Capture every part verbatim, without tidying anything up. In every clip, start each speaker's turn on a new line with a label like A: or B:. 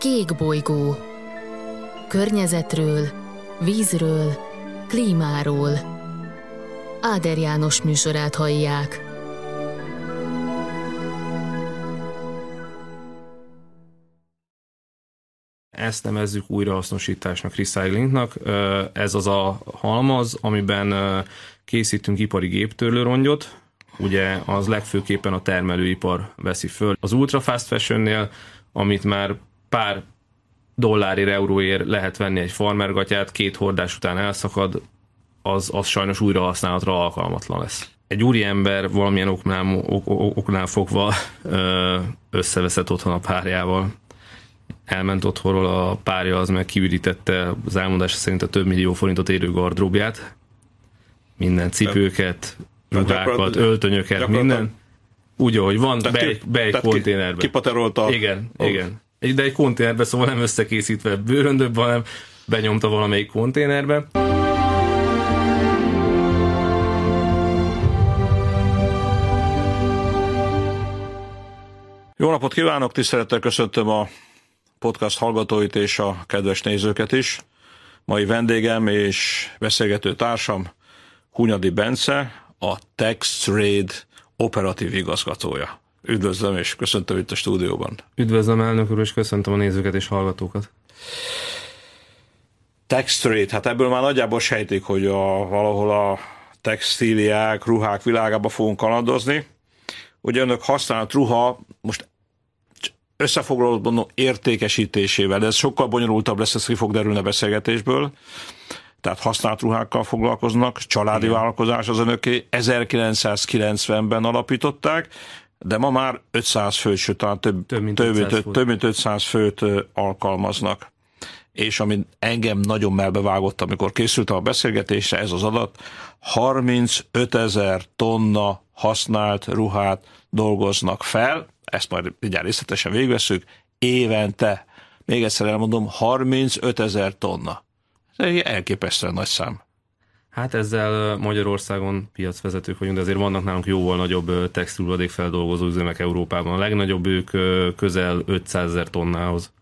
A: Kék bolygó. Környezetről, vízről, klímáról. Áder János műsorát hallják.
B: Ezt nevezzük újrahasznosításnak, recyclingnak. Ez az a halmaz, amiben készítünk ipari géptörlőrongyot, ugye az legfőképpen a termelőipar veszi föl. Az ultra fast fashionnél, amit már pár dollárért, euróért lehet venni egy farmergatyát, két hordás után elszakad, az, az sajnos újrahasználatra alkalmatlan lesz. Egy úriember valamilyen oknál, ok, oknál fogva összeveszett otthon a párjával. Elment otthonról, a párja az meg kiürítette az elmondása szerint a több millió forintot érő gardróbját. Minden cipőket, ruhákat, öltönyöket, minden. Úgy, ahogy van, be egy, be egy konténerbe.
C: Kipaterolta.
B: Igen, oh. igen. De egy konténerbe, szóval nem összekészítve bőröndöbb, hanem benyomta valamelyik konténerbe.
C: Jó napot kívánok, tisztelettel köszöntöm a podcast hallgatóit és a kedves nézőket is. Mai vendégem és beszélgető társam Hunyadi Bence, a TaxTrade operatív igazgatója. Üdvözlöm és köszöntöm itt a stúdióban.
B: Üdvözlöm, elnök úr, és köszöntöm a nézőket és hallgatókat.
C: TaxTrade, hát ebből már nagyjából sejtik, hogy a, valahol a textíliák, ruhák világába fogunk kalandozni. Ugye önök használt ruha, most összefoglalót mondom, értékesítésével, de ez sokkal bonyolultabb lesz, ez ki fog derülni a beszélgetésből. Tehát használt ruhákkal foglalkoznak, családi Igen. vállalkozás az önöké, ezerkilencszázkilencvenben alapították, de ma már ötszáz főt, sőt, talán több, több, mint, több, mint, több mint ötszáz főt alkalmaznak. És ami engem nagyon melbevágott, amikor készültem a beszélgetésre, ez az adat, harmincötezer tonna használt ruhát dolgoznak fel, ezt majd mindjárt részletesen végigvesszük, évente. Még egyszer elmondom, harmincötezer tonna. Ez egy elképesztően nagy szám.
B: Hát ezzel Magyarországon piacvezetők vagyunk, de azért vannak nálunk jóval nagyobb textilhulladékfeldolgozó üzemek Európában. A legnagyobb ők közel ötszázezer tonnához.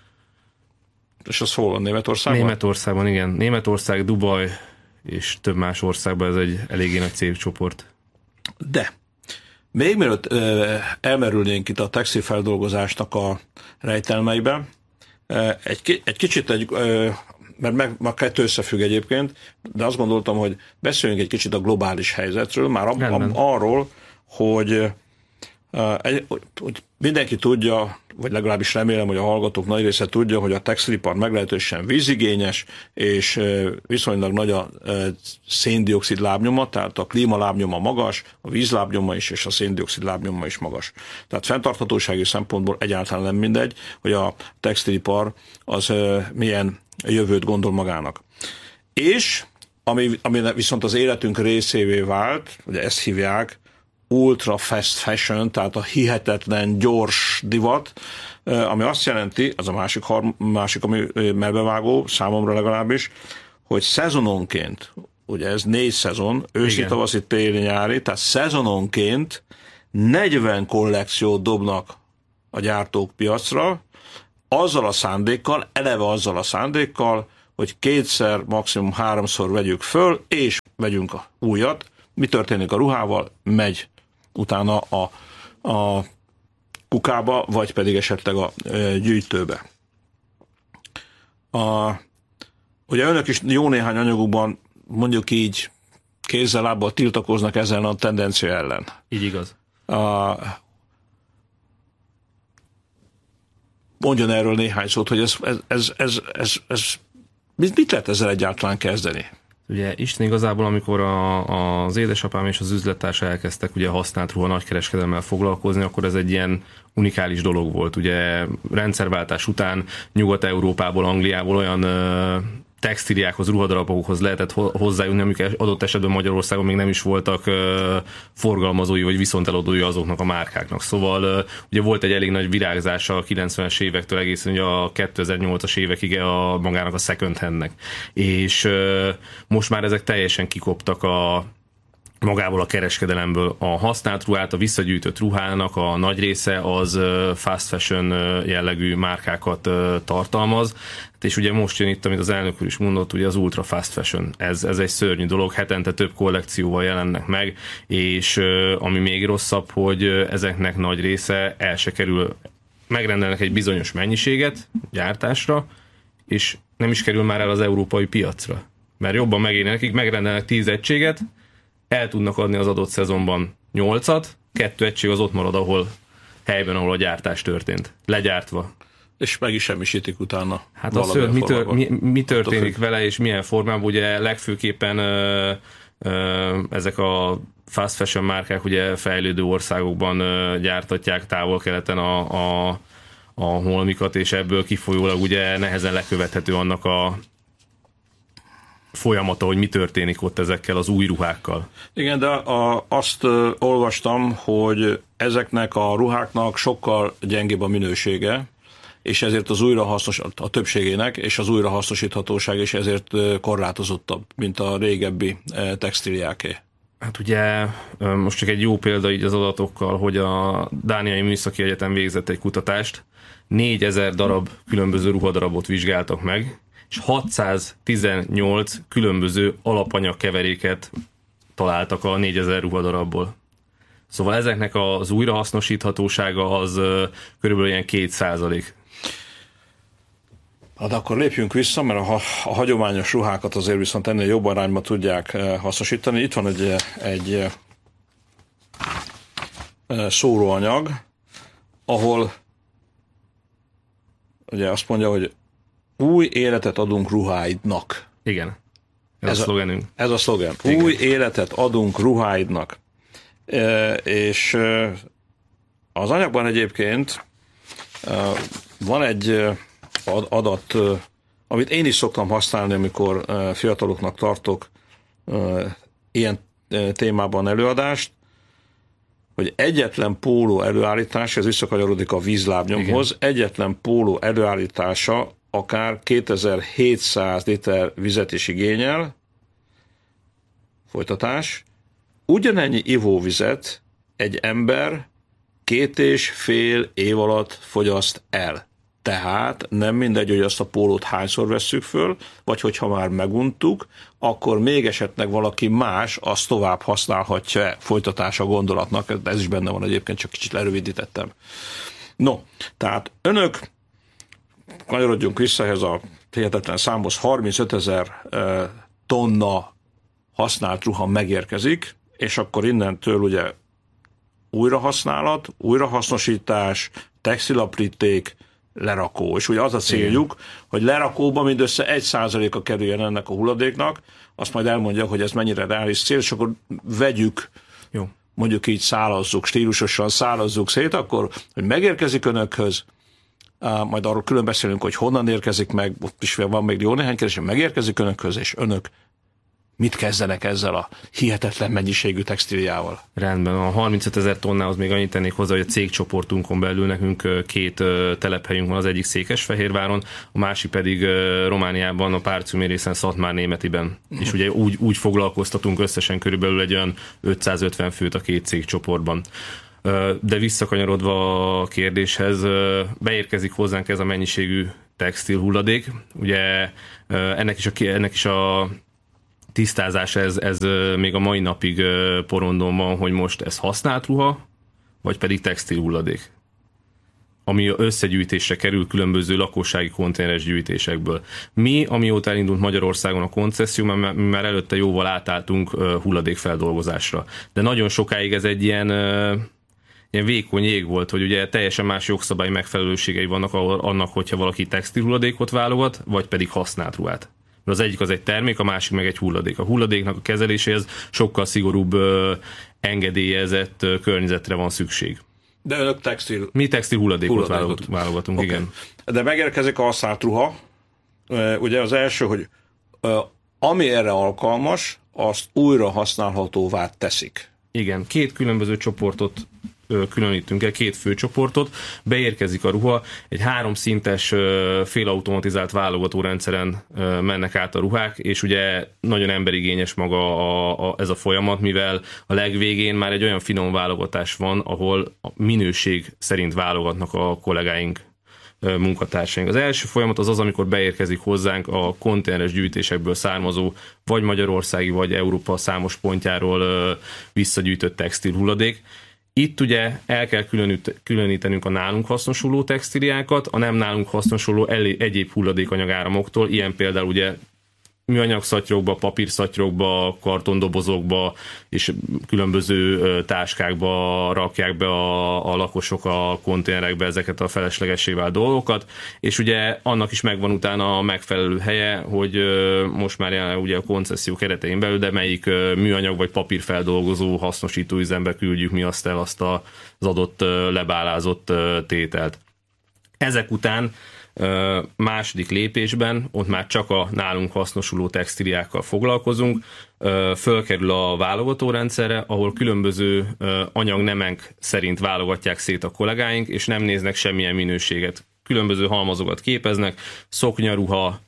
C: És az hol van, Németországban?
B: Németországban, igen. Németország, Dubaj és több más országban ez egy eléggé nagy cégcsoport.
C: De még mielőtt ö, elmerülnénk itt a textilfeldolgozásnak a rejtelmeiben, egy, egy kicsit, egy, ö, mert meg, már kettő összefügg egyébként, de azt gondoltam, hogy beszéljünk egy kicsit a globális helyzetről, már a, a, arról, hogy, ö, egy, hogy mindenki tudja, vagy legalábbis remélem, hogy a hallgatók nagy része tudja, hogy a textilipar meglehetősen vízigényes, és viszonylag nagy a széndioxid lábnyoma, tehát a klímalábnyoma magas, a vízlábnyoma is, és a széndioxid lábnyoma is magas. Tehát fenntarthatósági szempontból egyáltalán nem mindegy, hogy a textilipar az milyen jövőt gondol magának. És ami, ami viszont az életünk részévé vált, ugye ezt hívják, ultra fast fashion, tehát a hihetetlen gyors divat, ami azt jelenti, az a másik, másik ami melbevágó, számomra legalábbis, hogy szezononként, ugye ez négy szezon, őszi, tavaszi, téli, nyári, tehát szezononként negyven kollekciót dobnak a gyártók piacra, azzal a szándékkal, eleve azzal a szándékkal, hogy kétszer, maximum háromszor vegyük föl, és vegyünk a újat. Mi történik a ruhával? Megy utána a, a kukába, vagy pedig esetleg a e, gyűjtőbe. A, ugye önök is jó néhány anyagukban mondjuk így kézzel, lábbal tiltakoznak ezen a tendencia ellen.
B: Így igaz.
C: A, mondjon erről néhány szót, hogy ez, ez, ez, ez, ez, ez mit lehet ezzel egyáltalán kezdeni?
B: Ugye Isten igazából, amikor a, az édesapám és az üzlettársa elkezdtek ugye használt ruha nagykereskedelemmel foglalkozni, akkor ez egy ilyen unikális dolog volt. Ugye rendszerváltás után Nyugat-Európából, Angliából olyan ö, textíliákhoz, ruhadarabokhoz lehetett hozzájutni, amik adott esetben Magyarországon még nem is voltak ö, forgalmazói vagy viszonteladói azoknak a márkáknak. Szóval ö, ugye volt egy elég nagy virágzása a kilencvenes évektől egészen ugye a kétezer-nyolcas évekig a magának a second handnek. És ö, most már ezek teljesen kikoptak a magából a kereskedelemből. A használt ruhát, a visszagyűjtött ruhának a nagy része az fast fashion jellegű márkákat tartalmaz, és ugye most jön itt, amit az elnök úr is mondott, ugye az ultra fast fashion. Ez, ez egy szörnyű dolog, hetente több kollekcióval jelennek meg, és ami még rosszabb, hogy ezeknek nagy része el se kerül, megrendelnek egy bizonyos mennyiséget gyártásra, és nem is kerül már el az európai piacra. Mert jobban megér nekik, megrendelnek tíz egységet, el tudnak adni az adott szezonban nyolcat, kettő egység az ott marad, ahol helyben, ahol a gyártás történt. Legyártva.
C: És meg is semmisítik utána.
B: Hát az, hogy mi, tör, mi, mi történik vele, és milyen formában, ugye legfőképpen ö, ö, ezek a fast fashion márkák ugye fejlődő országokban ö, gyártatják, távol-keleten a, a, a holmikat, és ebből kifolyólag ugye nehezen lekövethető annak a folyamata, hogy mi történik ott ezekkel az új ruhákkal.
C: Igen, de a, azt ö, olvastam, hogy ezeknek a ruháknak sokkal gyengébb a minősége, és ezért az újrahasznos, a többségének, és az újrahasznosíthatóság is ezért korlátozottabb, mint a régebbi textíliáké.
B: Hát ugye most csak egy jó példa így az adatokkal, hogy a Dániai Műszaki Egyetem végzett egy kutatást, négyezer darab különböző ruhadarabot vizsgáltak meg, és hatszáztizennyolc különböző alapanyagkeveréket találtak a négyezer ruhadarabból. Szóval ezeknek az újrahasznosíthatósága az körülbelül ilyen két százalék.
C: Hát akkor lépjünk vissza, mert a, a hagyományos ruhákat azért viszont ennél jobb arányban tudják hasznosítani. Itt van egy, egy szóróanyag, ahol ugye azt mondja, hogy új életet adunk ruháidnak.
B: Igen, ez, ez a szlogenünk.
C: Ez a szlogen. Igen. Új életet adunk ruháidnak. E, és az anyagban egyébként van egy adat, amit én is szoktam használni, amikor fiataloknak tartok ilyen témában előadást, hogy egyetlen póló előállítás, ez visszakanyarodik a vízlábnyomhoz, igen. Egyetlen póló előállítása akár kétezer-hétszáz liter vizet is igényel, folytatás, ugyanennyi ivóvizet egy ember két és fél év alatt fogyaszt el. Tehát nem mindegy, hogy azt a pólót hányszor vesszük föl, vagy hogyha már meguntuk, akkor még esetleg valaki más azt tovább használhatja. Folytatás a gondolatnak, ez is benne van egyébként, csak kicsit lerövidítettem. No, tehát önök, kanyarodjunk vissza ehhez a hihetetlen számhoz, harmincötezer tonna használt ruha megérkezik, és akkor innentől ugye újrahasználat, újrahasznosítás, textilapríték, lerakó. És ugye az a céljuk, igen. hogy lerakóban mindössze egy százaléka kerüljen ennek a hulladéknak, azt majd elmondja, hogy ez mennyire reális cél, és akkor vegyük, jó. mondjuk így szálazzuk, stílusosan szálazzuk szét, akkor, hogy megérkezik önökhöz, majd arról külön beszélünk, hogy honnan érkezik meg, ott is van még jó néhány kérdés, megérkezik önökhöz, és önök mit kezdenek ezzel a hihetetlen mennyiségű textíliával?
B: Rendben, a harmincötezer tonnához még annyit tennék hozzá, hogy a cégcsoportunkon belül nekünk két telephelyünk van, az egyik Székesfehérváron, a másik pedig Romániában, a Párciumérészen, Szatmár-Németiben. Uh-huh. És ugye úgy, úgy foglalkoztatunk összesen körülbelül egy olyan ötszázötven főt a két cégcsoportban. De visszakanyarodva a kérdéshez, beérkezik hozzánk ez a mennyiségű textil hulladék. Ugye ennek is a, ennek is a tisztázás, ez, ez még a mai napig porondon van, hogy most ez használt ruha, vagy pedig textil hulladék, ami összegyűjtésre kerül különböző lakossági konténeres gyűjtésekből. Mi, amióta elindult Magyarországon a koncesszió, mert mi már előtte jóval átálltunk hulladékfeldolgozásra. De nagyon sokáig ez egy ilyen, ilyen vékony jég volt, hogy ugye teljesen más jogszabályi megfelelőségei vannak annak, hogyha valaki textil hulladékot válogat, vagy pedig használt ruhát. Az egyik az egy termék, a másik meg egy hulladék. A hulladéknak a kezeléséhez sokkal szigorúbb ö, engedélyezett ö, környezetre van szükség.
C: De önök textil...
B: Mi textil hulladékot, hulladékot. válogatunk, okay. igen.
C: De megérkezik a használt ruha. Ugye az első, hogy ami erre alkalmas, azt újra használhatóvá teszik.
B: Igen, két különböző csoportot különítünk el, két fő csoportot, beérkezik a ruha, egy háromszintes félautomatizált válogatórendszeren mennek át a ruhák, és ugye nagyon emberigényes maga a, a, ez a folyamat, mivel a legvégén már egy olyan finom válogatás van, ahol a minőség szerint válogatnak a kollégáink, munkatársaink. Az első folyamat az az, amikor beérkezik hozzánk a konténeres gyűjtésekből származó, vagy magyarországi, vagy Európa számos pontjáról visszagyűjtött textil hulladék. Itt ugye el kell különítenünk a nálunk hasznosuló textíliákat, a nem nálunk hasznosuló egyéb hulladékanyagáramoktól, ilyen például ugye műanyag szatyrokba, papírszatyrokba, kartondobozokba és különböző táskákba rakják be a, a lakosok a konténerekbe ezeket a feleslegessé vált dolgokat, és ugye annak is megvan utána a megfelelő helye, hogy most már jelenleg ugye a koncesszió keretein belül, de melyik műanyag vagy papírfeldolgozó hasznosítóüzembe küldjük mi azt el azt az adott lebálázott tételt. Ezek után második lépésben, ott már csak a nálunk hasznosuló textíliákkal foglalkozunk, fölkerül a válogatórendszerre, ahol különböző anyagnemek szerint válogatják szét a kollégáink, és nem néznek semmilyen minőséget. Különböző halmazokat képeznek, szoknyaruha,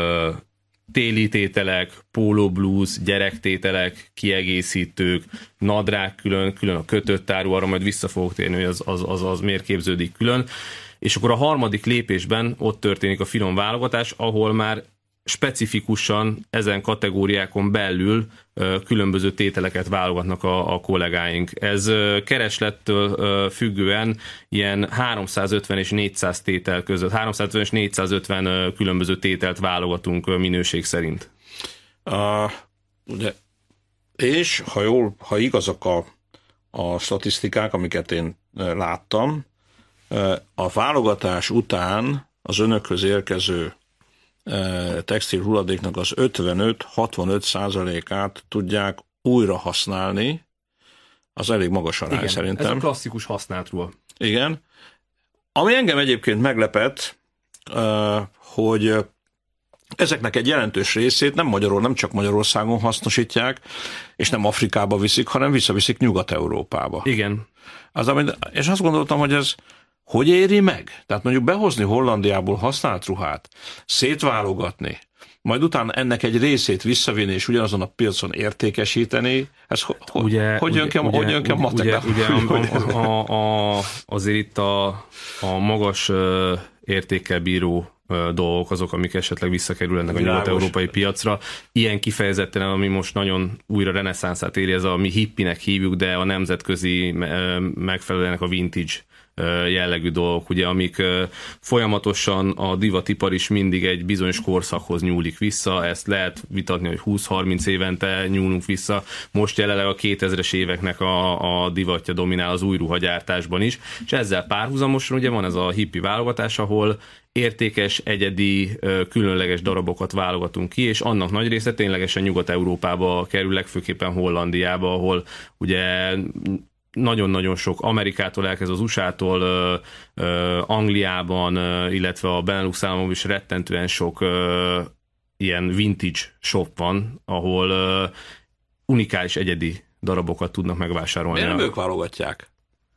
B: téli tételek, pólóblúz, gyerektételek, kiegészítők, nadrág külön, külön a kötött áru, arra majd vissza fogok térni, hogy az, az, az, az miért képződik külön. És akkor a harmadik lépésben ott történik a finom válogatás, ahol már specifikusan ezen kategóriákon belül különböző tételeket válogatnak a, a kollégáink. Ez kereslettől függően ilyen háromszázötven és négyszáz tétel között, háromszázötven és négyszázötven különböző tételt válogatunk minőség szerint.
C: Uh, ugye, és ha jól, ha igazak a, a statisztikák, amiket én láttam, a válogatás után az önökhöz érkező textil hulladéknak az ötvenöt-hatvanöt százalékát tudják újra használni, az elég magas arány.
B: Igen,
C: szerintem.
B: Ez a klasszikus használt ruha.
C: Igen. Ami engem egyébként meglepett, hogy ezeknek egy jelentős részét nem Magyarországon, nem csak Magyarországon hasznosítják, és nem Afrikába viszik, hanem visszaviszik Nyugat-Európába.
B: Igen.
C: Az, és azt gondoltam, hogy ez hogy éri meg? Tehát mondjuk behozni Hollandiából használt ruhát, szétválogatni, majd utána ennek egy részét visszavinni, és ugyanazon a piacon értékesíteni, ez ho, ho,
B: ugye,
C: hogy jön ki
B: ugye,
C: hogy jön ki a matek?
B: Ugye, ugye a, a, a, azért itt a, a magas uh, értékkel bíró uh, dolgok azok, amik esetleg visszakerülnek a nyugat-európai piacra. Ilyen kifejezetten, ami most nagyon újra reneszánszát éri, ez a mi hippinek hívjuk, de a nemzetközi uh, megfelelően a vintage jellegű dolgok, ugye, amik folyamatosan a divatipar is mindig egy bizonyos korszakhoz nyúlik vissza, ezt lehet vitatni, hogy húsz-harminc évente nyúlunk vissza, most jelenleg a kétezres éveknek a, a divatja dominál az új ruhagyártásban is, és ezzel párhuzamosan ugye van ez a hippi válogatás, ahol értékes, egyedi, különleges darabokat válogatunk ki, és annak nagy része ténylegesen Nyugat-Európába kerül, legfőképpen Hollandiába, ahol ugye nagyon-nagyon sok Amerikától elkezd az u es á-tól, Angliában, illetve a Benelux államokban is rettentően sok ilyen vintage shop van, ahol unikális, egyedi darabokat tudnak megvásárolni.
C: Miért nem ők válogatják?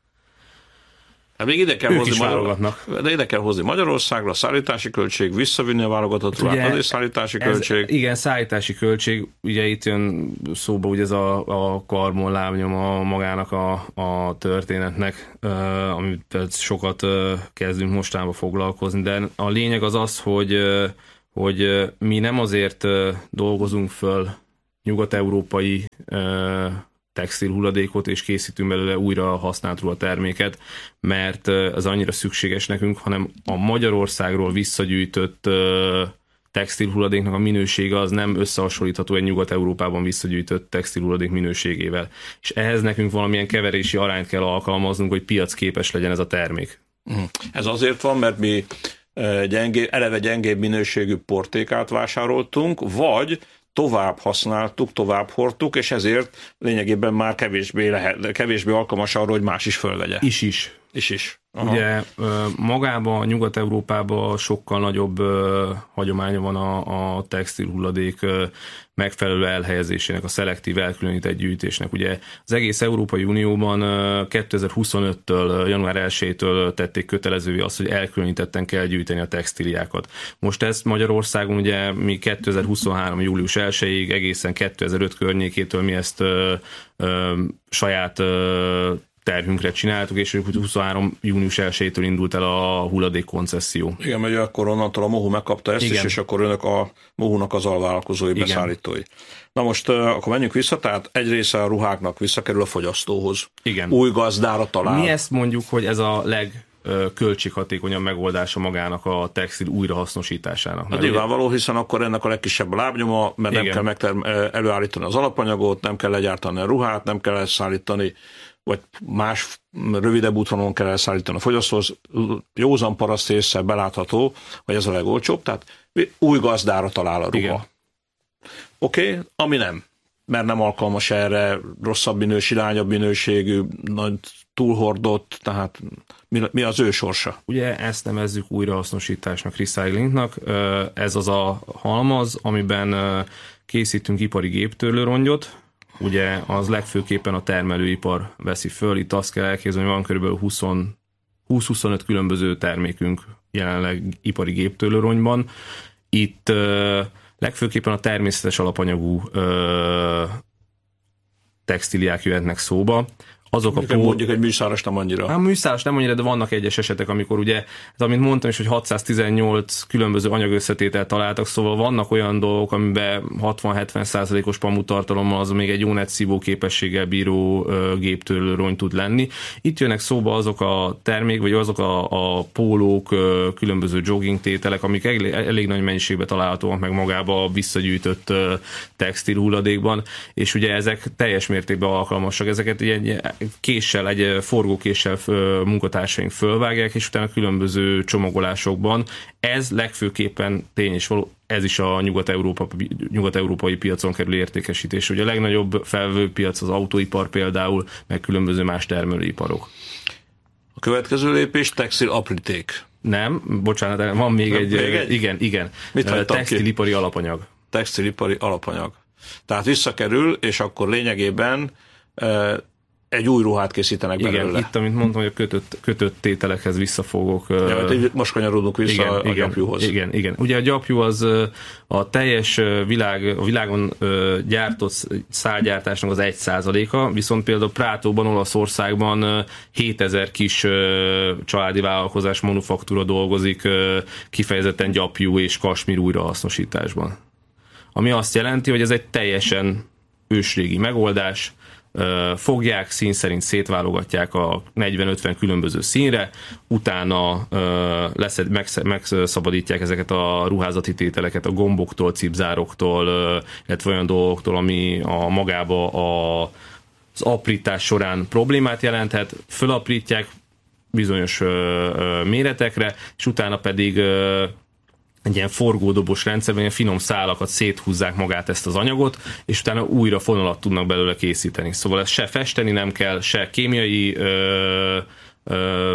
C: Hát még ide kell, hozni Magyar... de ide kell hozni Magyarországra, a szállítási költség, visszavinni a válogatott ruhát, az is szállítási ez, költség.
B: Igen, szállítási költség, ugye itt jön szóba ugye ez a, a karbon lábnyom a magának a, a történetnek, uh, amit sokat uh, kezdünk mostában foglalkozni, de a lényeg az az, hogy, uh, hogy uh, mi nem azért uh, dolgozunk föl nyugat-európai uh, textil hulladékot, és készítünk belőle újra használt ruhaterméket, mert ez annyira szükséges nekünk, hanem a Magyarországról visszagyűjtött textil hulladéknak a minősége az nem összehasonlítható egy Nyugat-Európában visszagyűjtött textil hulladék minőségével. És ehhez nekünk valamilyen keverési arányt kell alkalmaznunk, hogy piacképes legyen ez a termék.
C: Ez azért van, mert mi gyengé, eleve gyengébb minőségű portékát vásároltunk, vagy tovább használtuk, tovább hordtuk, és ezért lényegében már kevésbé, lehet, kevésbé alkalmas arra, hogy más is fölvegye.
B: Is is.
C: is is. Aha.
B: Ugye magában, Nyugat-Európában sokkal nagyobb hagyománya van a, a textil hulladék megfelelő elhelyezésének, a szelektív elkülönített gyűjtésnek. Ugye az egész Európai Unióban kétezer-huszonöttől, január elsejétől tették kötelezővé azt, hogy elkülönítetten kell gyűjteni a textíliákat. Most ezt Magyarországon ugye mi kétezer-huszonhárom. július elsejéig egészen kétezer-öt környékétől mi ezt ö, ö, saját ö, terhünkre csináltuk, és huszonhárom. június elsejétől indult el a hulladék koncesszió.
C: Igen, mert akkor onnantól a MOHU megkapta ezt
B: Igen.
C: is, és akkor önök a MOHU-nak az alvállalkozói,
B: Igen.
C: beszállítói. Na most akkor menjünk vissza, tehát egy része a ruháknak visszakerül a fogyasztóhoz.
B: Igen.
C: Új gazdára talál.
B: Mi ezt mondjuk, hogy ez a leg költséghatékonyabb megoldása magának a textil újrahasznosításának.
C: Hát nyilvánvaló, hiszen akkor ennek a legkisebb a lábnyoma, mert
B: Igen.
C: nem kell megterm- előállítani az alapanyagot, nem kell legyártani a ruhát, nem kell elszállítani, vagy más rövidebb útvonalon kell elszállítani a fogyasztóhoz. Józan paraszt észre belátható, hogy ez a legolcsóbb, tehát új gazdára talál a ruha. Oké, okay, ami nem, mert nem alkalmas erre, rosszabb minőség, lányabb minőségű, nagy túlhordott, tehát mi, mi az ő sorsa?
B: Ugye ezt nevezzük újrahasznosításnak, recyclingnak. Ez az a halmaz, amiben készítünk ipari géptörlőrongyot, ugye az legfőképpen a termelőipar veszi föl. Itt azt kell elképzelni, hogy van kb. húsz-huszonöt különböző termékünk jelenleg ipari géptörlőronyban. Itt legfőképpen a természetes alapanyagú textíliák jöhetnek szóba. Azok
C: mondjuk,
B: a pól...
C: mondjuk egy műszáros nem annyira.
B: Hát műszáros nem annyira, de vannak egyes esetek, amikor ugye, hát amit mondtam is, hogy hatszáztizennyolc különböző anyagösszetételt találtak, szóval vannak olyan dolgok, amiben hatvan-hetven százalékos pamuttartalommal az még egy jó netszívó képességgel bíró uh, géptörlőrony tud lenni. Itt jönnek szóba azok a termék, vagy azok a, a pólók, uh, különböző jogging tételek, amik elég, elég nagy mennyiségben találhatóak meg magába a visszagyűjtött uh, textil hulladékban, és ugye ezek teljes mértékben alkalmasak. Ezeket ilyen késsel, egy forgókéssel munkatársaink fölvágják, és utána különböző csomagolásokban. Ez legfőképpen tény és való, ez is a nyugat-európa, nyugat-európai piacon kerül értékesítés. Ugye a legnagyobb felvevő piac az autóipar például, meg különböző más termelőiparok.
C: A következő lépés textil apríték.
B: Nem, bocsánat, van még, egy,
C: még egy.
B: Igen, igen.
C: Mit
B: textilipari alapanyag.
C: Textilipari alapanyag. Tehát visszakerül, és akkor lényegében egy új ruhát készítenek belőle.
B: Igen, itt, amit mondtam, hogy a kötött, kötött tételekhez visszafogok.
C: Ja, most kanyarodunk vissza igen, a, a
B: igen,
C: gyapjúhoz.
B: Igen, igen. Ugye a gyapjú az a teljes világ, a világon gyártott szálgyártásnak az egy százaléka, viszont például Prátóban, Olaszországban hétezer kis családi vállalkozás, manufaktúra dolgozik kifejezetten gyapjú és kasmír újrahasznosításban. Ami azt jelenti, hogy ez egy teljesen ősrégi megoldás, fogják, szín szerint szétválogatják a negyven-ötven különböző színre, utána leszed, megszabadítják ezeket a ruházati tételeket a gomboktól, cipzároktól, illetve olyan dolgoktól, ami a magába a, az aprítás során problémát jelenthet, fölaprítják bizonyos méretekre, és utána pedig egy ilyen forgódobos rendszerben ilyen finom szálakat széthúzzák magát ezt az anyagot, és utána újra fonalat tudnak belőle készíteni. Szóval ezt se festeni nem kell, se kémiai ö, ö,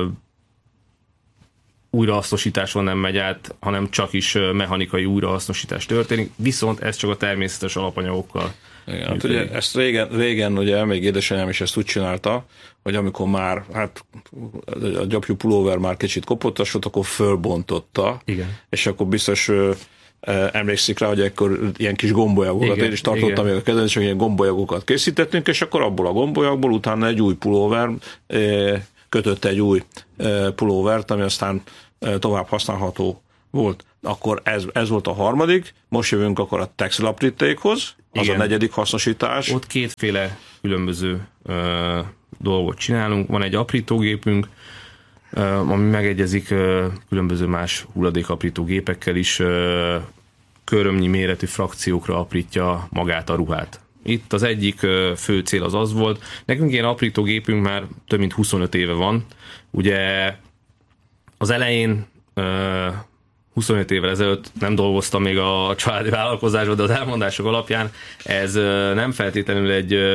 B: újrahasznosításon nem megy át, hanem csak is mechanikai újrahasznosítás történik, viszont ez csak a természetes alapanyagokkal.
C: Igen, hát ugye ezt régen, régen ugye még édesanyám is ezt úgy csinálta, hogy amikor már, hát a gyapjú pulóver már kicsit kopottasott, akkor fölbontotta, igen. És akkor biztos ö, ö, emlékszik rá, hogy akkor ilyen kis gombolyagokat, én is tartottam még a kezem, és ilyen gombolyagokat készítettünk, és akkor abból a gombolyagból utána egy új pulóver, ö, kötött egy új ö, pulóvert, ami aztán ö, tovább használható volt. Akkor ez, ez volt a harmadik, most jövünk akkor a textilaprítékhoz, az igen. A negyedik hasznosítás.
B: Ott kétféle különböző ö, dolgot csinálunk. Van egy aprítógépünk, ö, ami megegyezik ö, különböző más hulladékaprító gépekkel is, ö, körömnyi méretű frakciókra aprítja magát a ruhát. Itt az egyik ö, fő cél az az volt, nekünk ilyen aprítógépünk már több mint huszonöt éve van. Ugye az elején ö, huszonöt évvel ezelőtt nem dolgoztam még a családi vállalkozásban, de az elmondások alapján ez nem feltétlenül egy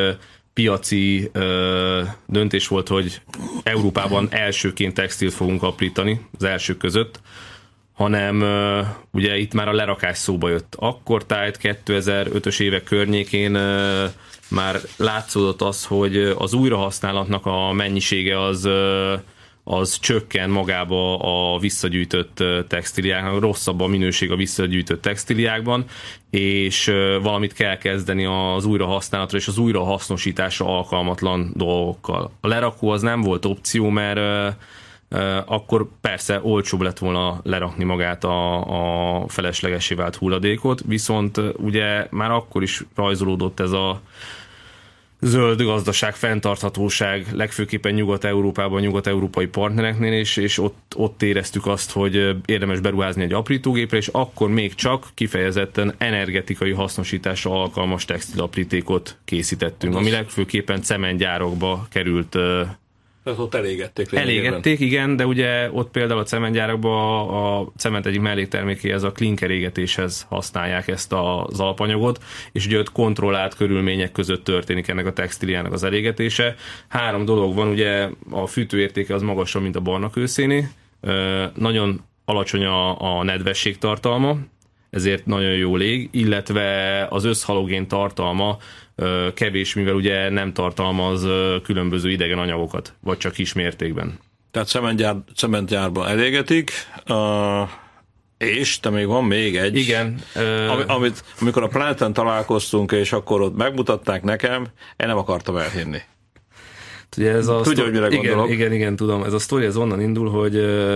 B: piaci ö, döntés volt, hogy Európában elsőként textilt fogunk aprítani, az elsők között, hanem ö, ugye itt már a lerakás szóba jött. Akkor tájt kétezer-ötös évek környékén ö, már látszódott az, hogy az újrahasználatnak a mennyisége az, ö, az csökken magába a visszagyűjtött textiliáknak, rosszabb a minőség a visszagyűjtött textiliákban, és valamit kell kezdeni az újrahasználatra és az újrahasznosításra alkalmatlan dolgokkal. A lerakó az nem volt opció, mert akkor persze olcsóbb lett volna lerakni magát a, a feleslegessé vált hulladékot, viszont ugye már akkor is rajzolódott ez a zöld gazdaság, fenntarthatóság, legfőképpen Nyugat-Európában, nyugat-európai partnereknél, és, és ott, ott éreztük azt, hogy érdemes beruházni egy aprítógépre, és akkor még csak kifejezetten energetikai hasznosításra alkalmas textilaprítékot készítettünk, ami legfőképpen cementgyárakba került.
C: Tehát ott elégették.
B: Elégették, igen, de ugye ott például a cementgyárakban a cement egyik melléktermékéhez, a klinkerégetéshez használják ezt az alapanyagot, és ugye ott kontrollált körülmények között történik ennek a textiliának az elégetése. Három dolog van, ugye a fűtőértéke az magasabb, mint a barna kőszéné, nagyon alacsony a, a nedvesség tartalma, ezért nagyon jól ég, illetve az összhalogén tartalma kevés, mivel ugye nem tartalmaz különböző idegen anyagokat, vagy csak kis mértékben.
C: Tehát cementgyár, cementgyárban elégetik, uh, és te még van még egy.
B: Igen. Uh,
C: ami, amit, amikor a Planeten találkoztunk, és akkor ott megmutatták nekem, én nem akartam elhinni.
B: Ugye ez a
C: Tudja, hogy mire
B: igen,
C: gondolok?
B: Igen, igen, tudom. Ez a sztori ez onnan indul, hogy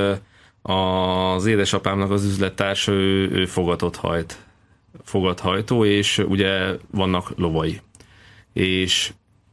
B: az édesapámnak az üzlettársa, ő, ő fogatot hajt. Fogathajtó, és ugye vannak lovai. És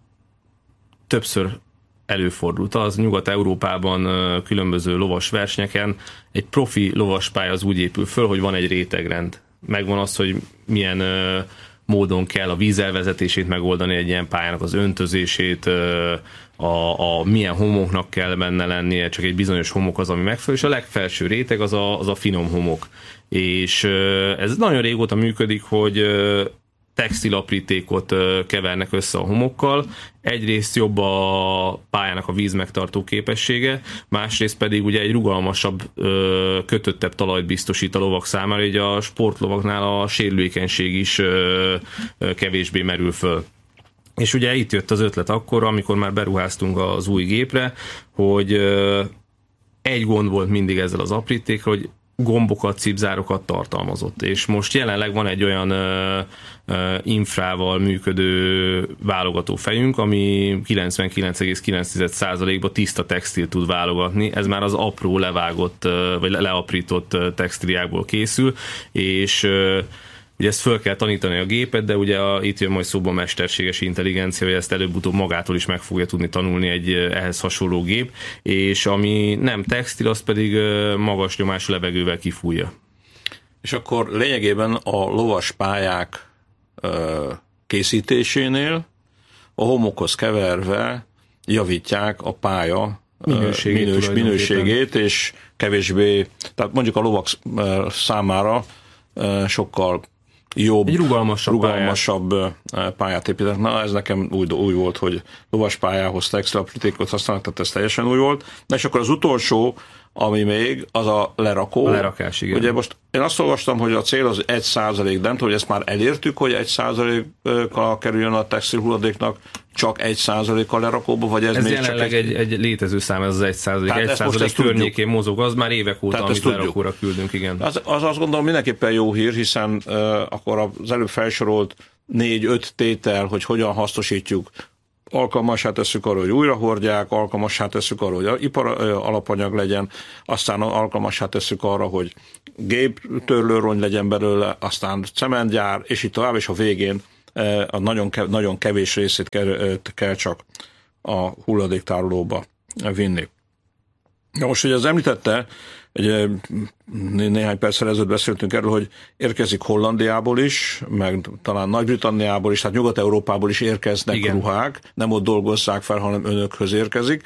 B: többször előfordult az Nyugat-Európában különböző lovas versenyeken, egy profi lovaspálya az úgy épül föl, hogy van egy rétegrend. Megvan az, hogy milyen módon kell a vízelvezetését megoldani egy ilyen pályának, az öntözését, a, a milyen homoknak kell benne lennie, csak egy bizonyos homok az, ami megfelelő, és a legfelső réteg az a, az a finom homok. És ez nagyon régóta működik, hogy textilaprítékot kevernek össze a homokkal. Egyrészt jobb a pályának a vízmegtartó képessége, másrészt pedig ugye egy rugalmasabb, kötöttebb talajt biztosít a lovak számára, így a sportlovaknál a sérülékenység is kevésbé merül föl. És ugye itt jött az ötlet akkor, amikor már beruháztunk az új gépre, hogy egy gond volt mindig ezzel az aprítékkal, hogy gombokat, cipzárokat tartalmazott. És most jelenleg van egy olyan ö, ö, infrával működő válogató fejünk, ami kilencvenkilenc egész kilenc százalékban tiszta textil tud válogatni. Ez már az apró levágott, ö, vagy leaprított textiliákból készül, és ö, ugye ezt föl kell tanítani a gépet, de ugye a, itt jön majd szóba a mesterséges intelligencia, hogy ezt előbb-utóbb magától is meg fogja tudni tanulni egy ehhez hasonló gép, és ami nem textil, az pedig magas nyomású levegővel kifújja.
C: És akkor lényegében a lovas pályák készítésénél a homokhoz keverve javítják a pálya minőségét, minős, minőségét és kevésbé, tehát mondjuk a lovak számára sokkal jobb,
B: egy rugalmasabb,
C: rugalmasabb pályát. pályát építenek. Na, ez nekem új, új volt, hogy lovas pályához textilaprítékot használnak, tehát ez teljesen új volt. Na, és akkor az utolsó, ami még, az a lerakó.
B: A lerakás, igen.
C: Ugye most én azt olvastam, hogy a cél az egy százalék, de nem tudom, hogy ezt már elértük, hogy egy százalékkal kerüljön a textil hulladéknak csak egy százalékkal lerakóba, vagy ez,
B: ez
C: még
B: jelenleg
C: csak
B: egy, egy létező szám, ez az egy százalék. Egy százalék környékén mozog, az már évek óta, amit lerakóra küldünk, igen.
C: Az, az azt gondolom mindenképpen jó hír, hiszen uh, akkor az előbb felsorolt négy-öt tétel, hogy hogyan hasznosítjuk, alkalmassá tesszük arra, hogy újrahordják, alkalmassá tesszük arra, hogy ipar alapanyag legyen, aztán alkalmassá tesszük arra, hogy géptörlőrongy legyen belőle, aztán cementgyár, és így tovább, és a végén a nagyon, nagyon kevés részét kell, kell csak a hulladéktárolóba vinni. Na most, hogy az említette, egy, néhány perccel ezelőtt beszéltünk erről, hogy érkezik Hollandiából is, meg talán Nagy-Britanniából is, tehát Nyugat-Európából is érkeznek igen. ruhák, nem ott dolgozzák fel, hanem önökhöz érkezik.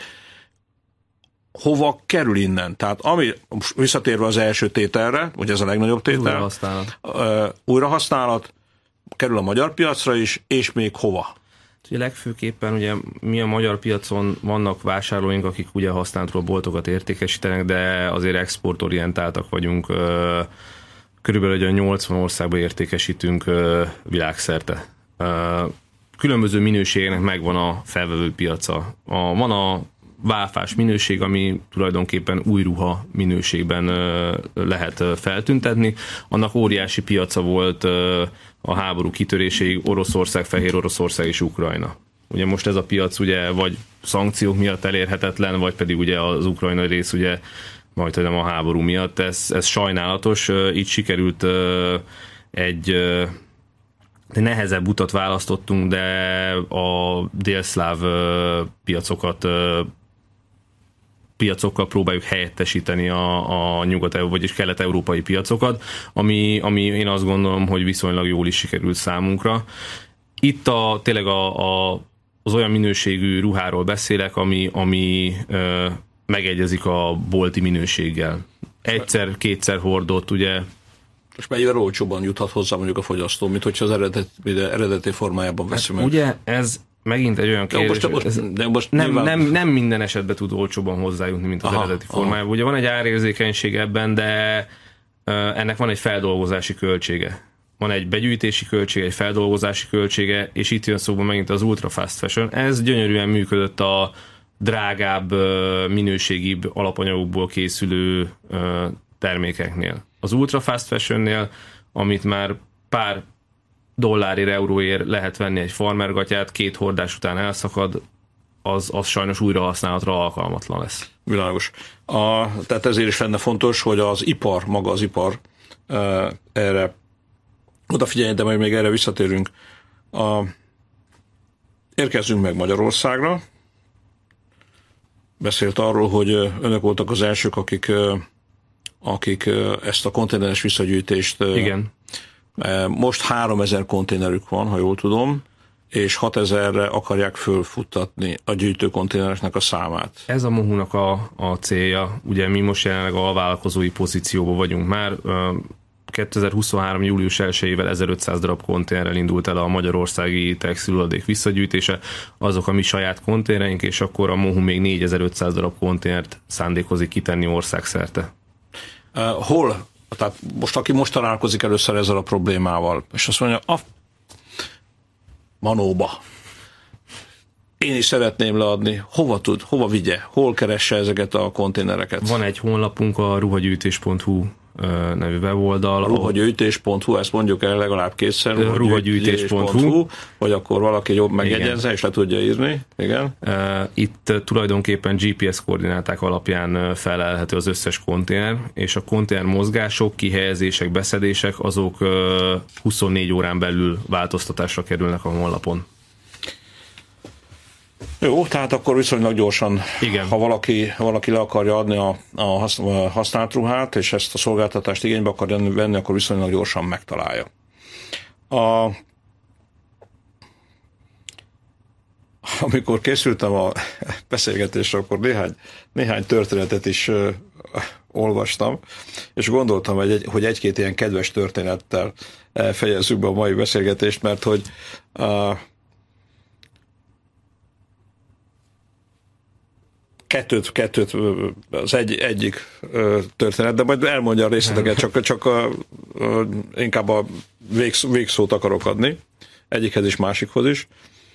C: Hova kerül innen? Tehát ami, visszatérve az első tételre, ugye ez a legnagyobb tétel,
B: újrahasználat.
C: Uh, újrahasználat, kerül a magyar piacra is, és még hova?
B: Ugye legfőképpen ugye mi a magyar piacon vannak vásárlóink, akik ugye használatról boltokat értékesítenek, de azért exportorientáltak vagyunk. Körülbelül ugye nyolcvan országban értékesítünk világszerte. Különböző minőségeknek megvan a felvevő piaca. A, van a válfás minőség, ami tulajdonképpen új ruha minőségben lehet feltüntetni. Annak óriási piaca volt a háború kitöréséig Oroszország, Fehér Oroszország és Ukrajna. Ugye most ez a piac ugye vagy szankciók miatt elérhetetlen, vagy pedig ugye az ukrajnai rész ugye majd nem a háború miatt. Ez, ez sajnálatos. Így sikerült egy, egy nehezebb utat választottunk, de a délszláv piacokat piacokkal próbáljuk helyettesíteni a, a nyugat- vagyis kelet-európai piacokat, ami, ami én azt gondolom, hogy viszonylag jól is sikerült számunkra. Itt a, tényleg a, a, az olyan minőségű ruháról beszélek, ami, ami ö, megegyezik a bolti minőséggel. Egyszer-kétszer hordott, ugye.
C: És mennyivel olcsóban juthat hozzá mondjuk a fogyasztó, mint hogyha az eredet, eredeti formájában veszünk meg.
B: Ugye ez megint egy olyan kérdés,
C: de most, most, de most
B: nem,
C: nyilván...
B: nem, nem minden esetben tud olcsóban hozzájutni, mint az aha, eredeti formájában. Ugye van egy árérzékenység ebben, de uh, ennek van egy feldolgozási költsége. Van egy begyűjtési költsége, egy feldolgozási költsége, és itt jön szóba megint az ultra fast fashion. Ez gyönyörűen működött a drágább, uh, minőségibb alapanyagokból készülő uh, termékeknél. Az ultra fast fashionnél, amit már pár dollárért, euróért lehet venni egy farmergatyát, két hordás után elszakad, az, az sajnos újra használatra alkalmatlan lesz.
C: Világos. A, tehát ezért is lenne fontos, hogy az ipar, maga az ipar e, erre odafigyeljen, de majd még erre visszatérünk. A, érkezzünk meg Magyarországra. Beszélt arról, hogy önök voltak az elsők, akik, akik ezt a konténeres visszagyűjtést...
B: Igen.
C: Most háromezer konténerük van, ha jól tudom, és hatezerre akarják fölfuttatni a gyűjtőkonténereknek a számát.
B: Ez a mohunak a, a célja. Ugye mi most jelenleg a vállalkozói pozícióban vagyunk már. kétezer-huszonhárom. július elsejével ezerötszáz darab konténerrel indult el a magyarországi textilhulladék visszagyűjtése. Azok a mi saját konténereink, és akkor a mohu még négyezer-ötszáz darab konténert szándékozik kitenni országszerte.
C: Uh, hol? Tehát most, aki most találkozik először ezzel a problémával, és azt mondja, a Manóba, én is szeretném leadni, hova tud, hova vigye, hol keresse ezeket a konténereket?
B: Van egy honlapunk, a ruhagyűjtés pont hu nevű weboldal.
C: A ruhagyűjtés pont hu, ezt mondjuk el legalább kétszer.
B: ruhagyűjtés pont hu,
C: hogy akkor valaki jobb megjegyezze, és le tudja írni. Igen.
B: Itt tulajdonképpen gé pé es koordináták alapján felelhető az összes konténer, és a konténer mozgások, kihelyezések, beszedések, azok huszonnégy órán belül változtatásra kerülnek a honlapon.
C: Jó, tehát akkor viszonylag gyorsan,
B: igen.
C: Ha valaki, valaki le akarja adni a, a használt ruhát, és ezt a szolgáltatást igénybe akarja venni, akkor viszonylag gyorsan megtalálja. A, amikor készültem a beszélgetésre, akkor néhány, néhány történetet is uh, olvastam, és gondoltam, hogy, egy, hogy egy-két ilyen kedves történettel fejezzük be a mai beszélgetést, mert hogy uh, Kettőt, kettőt az egy, egyik történet, de majd elmondja a részleteket, csak, csak a, a, inkább a végsz, végszót akarok adni, egyikhez is, másikhoz is.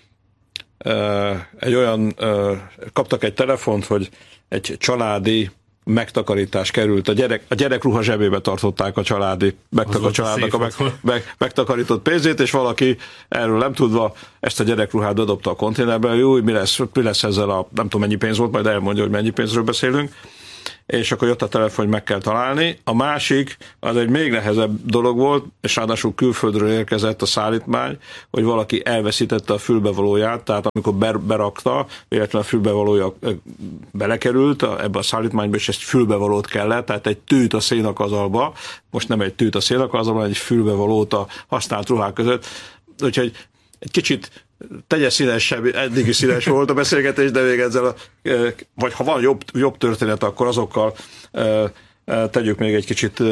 C: Egy olyan, kaptak egy telefont, hogy egy családi megtakarítás került, a gyerek, a gyerekruha zsebébe tartották a családi megtak, a családnak a meg, meg, megtakarított pénzét, és valaki erről nem tudva ezt a gyerekruhát bedobta a konténerbe, jó, mi lesz, mi lesz ezzel a, nem tudom mennyi pénz volt, majd elmondja, hogy mennyi pénzről beszélünk, és akkor jött a telefon, hogy meg kell találni. A másik, az egy még nehezebb dolog volt, és ráadásul külföldről érkezett a szállítmány, hogy valaki elveszítette a fülbevalóját, tehát amikor berakta, véletlenül a fülbevalója belekerült ebbe a szállítmányba, és ezt fülbevalót kellett, tehát egy tűt a szénakazalba, most nem egy tűt a szénakazalba, egy fülbevalót a használt ruhák között. Úgyhogy egy kicsit tegye színesebb, eddig is színes volt a beszélgetés, de még ezzel, a, vagy ha van jobb, jobb történet, akkor azokkal tegyük még egy kicsit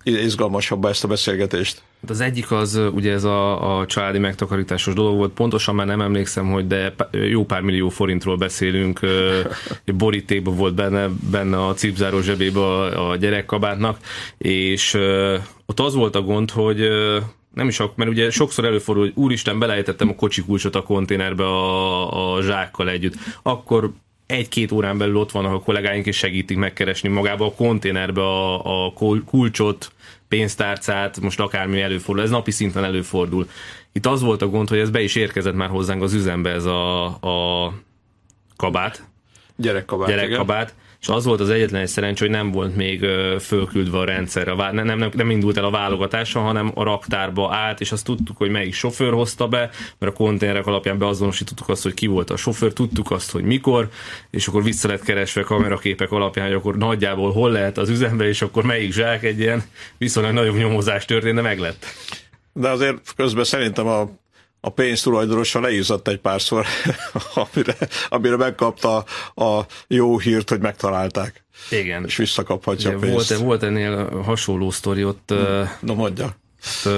C: izgalmasabbá ezt a beszélgetést?
B: Az egyik az ugye ez a, a családi megtakarításos dolog volt, pontosan már nem emlékszem, hogy de jó pár millió forintról beszélünk, borítékban volt benne, benne a cipzáró zsebébe a, a gyerekkabátnak, és ott az volt a gond, hogy nem is, mert ugye sokszor előfordul, hogy úristen, belejtettem a kocsi kulcsot a konténerbe a, a zsákkal együtt, akkor egy-két órán belül ott vannak a kollégáink, és segítik megkeresni magába a konténerbe a, a kulcsot, pénztárcát, most akármi előfordul, ez napi szinten előfordul. Itt az volt a gond, hogy ez be is érkezett már hozzánk az üzembe, ez a, a kabát.
C: Gyerekkabát.
B: Gyerekkabát. És az volt az egyetlen egy szerencsé, hogy nem volt még fölküldve a rendszerre. Nem, nem, nem indult el a válogatása, hanem a raktárba állt, és azt tudtuk, hogy melyik sofőr hozta be, mert a konténerek alapján beazonosítottuk azt, hogy ki volt a sofőr, tudtuk azt, hogy mikor, és akkor vissza lett keresve kameraképek alapján, hogy akkor nagyjából hol lehet az üzembe, és akkor melyik zsák, egy ilyen viszonylag nagyobb nyomozás történt, de meg lett.
C: De azért közben szerintem a a pénztulajdonosa leízott egy párszor, amire, amire megkapta a jó hírt, hogy megtalálták.
B: Igen.
C: És visszakaphatja
B: ugye,
C: a pénzt.
B: Volt, volt ennél hasonló sztori, ott,
C: no, mondja.
B: ott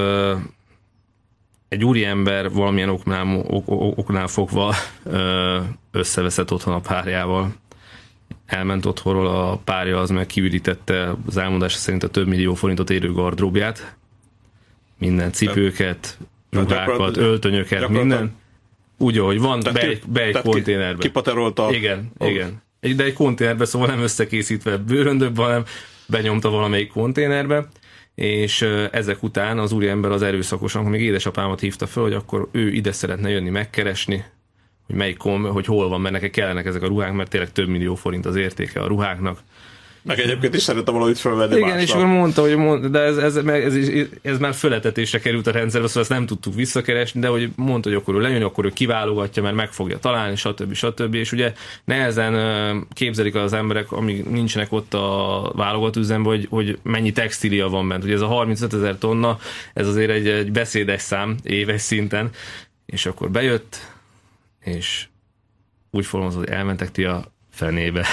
B: egy úriember valamilyen oknál, ok, oknál fogva összeveszett otthon a párjával. Elment otthonról, a párja az meg kiürítette az elmondása szerint a több millió forintot érő gardróbját, minden cipőket, ruhákat, öltönyöket, minden. Úgy, ahogy van, be egy, be egy konténerbe.
C: Kipaterolta.
B: Igen, oh. igen. De egy konténerbe, szóval nem összekészítve bőröndökbe, hanem benyomta valamelyik konténerbe, és ezek után az úriember az erőszakosan, még édesapámat hívta föl, hogy akkor ő ide szeretne jönni megkeresni, hogy melyik kon, hogy hol van, mert neki kellenek ezek a ruhák, mert tényleg több millió forint az értéke a ruháknak.
C: Meg egyébként is szerettem valahogy fölvenni
B: igen,
C: másnak.
B: És akkor mondta, hogy mond, de ez, ez, ez, ez, ez már föletetésre került a rendszerbe, szóval ezt nem tudtuk visszakeresni, de hogy mondta, hogy akkor ő lejön, akkor ő kiválogatja, mert meg fogja találni, stb. stb. És ugye nehezen képzelik az emberek, amíg nincsenek ott a válogató üzemben, hogy, hogy mennyi textília van bent. Ugye ez a harmincötezer tonna, ez azért egy, egy beszédes szám éves szinten, és akkor bejött, és úgy fogalmazott, hogy elmentek ti a fenébe.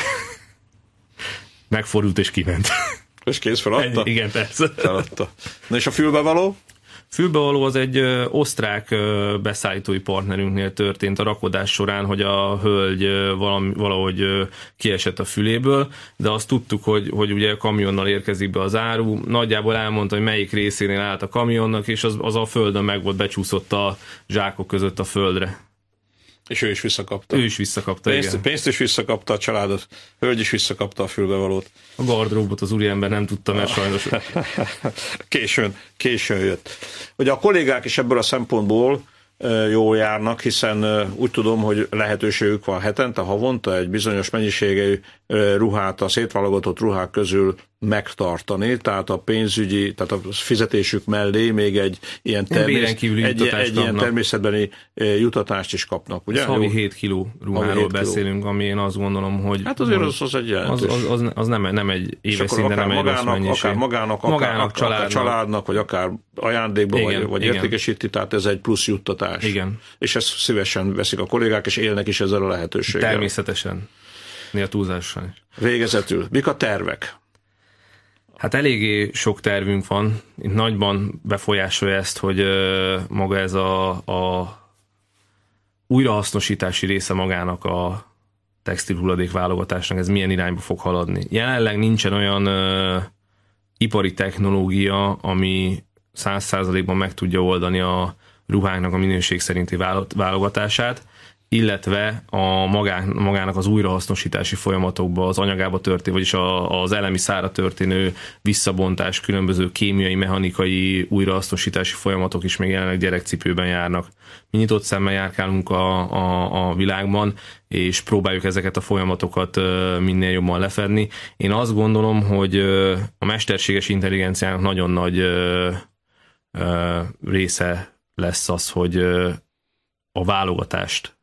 B: Megfordult és kiment.
C: És kész feladta?
B: Igen, persze.
C: Feladta. Na és a fülbevaló?
B: Fülbevaló az egy ö, osztrák ö, beszállítói partnerünknél történt a rakodás során, hogy a hölgy ö, valami, valahogy ö, kiesett a füléből, de azt tudtuk, hogy, hogy ugye kamionnal érkezik be az áru. Nagyjából elmondta, hogy melyik részénél állt a kamionnak, és az, az a földön meg volt, becsúszott a zsákok között a földre.
C: És ő is visszakapta.
B: Ő is visszakapta,
C: pénzt,
B: igen.
C: Pénzt is visszakapta, a családot. Hölgy is visszakapta a fülbevalót.
B: A gardróbot az úriember nem tudta, mert sajnos...
C: későn, későn jött. Ugye a kollégák is ebből a szempontból jól járnak, hiszen úgy tudom, hogy lehetőségük van hetente, havonta egy bizonyos mennyiségű ruhát a szétválogatott ruhák közül megtartani, tehát a pénzügyi, tehát a fizetésük mellé még egy ilyen, termész, egy, egy ilyen természetbeni jutatást is kapnak, ugye?
B: Havi hét kiló ruháról beszélünk, ami én azt gondolom, hogy...
C: Hát azért az, az egy jelentős.
B: Az, az, az nem, nem egy éves szinten, nem egy rossz mennyiség.
C: Akár magának, magának akár, családnak. akár családnak, vagy akár ajándékba, igen, vagy, vagy értékesíti, tehát ez egy plusz juttatás.
B: Igen.
C: És ezt szívesen veszik a kollégák, és élnek is ezzel a lehetőséggel.
B: Természetesen. Néha túlzással is.
C: Végezetül. Mik a tervek?
B: Hát eléggé sok tervünk van. Itt nagyban befolyásolja ezt, hogy maga ez a, a újrahasznosítási része magának a textilhulladék válogatásnak, ez milyen irányba fog haladni. Jelenleg nincsen olyan ö, ipari technológia, ami száz százalékban meg tudja oldani a ruháknak a minőség szerinti válogatását, illetve a magá, magának az újrahasznosítási folyamatokba, az anyagába történő, vagyis a, az elemi szára történő visszabontás, különböző kémiai, mechanikai újrahasznosítási folyamatok is még jelenleg gyerekcipőben járnak. Mi nyitott szemmel járkálunk a, a, a világban, és próbáljuk ezeket a folyamatokat minél jobban lefedni. Én azt gondolom, hogy a mesterséges intelligenciának nagyon nagy része lesz az, hogy a válogatást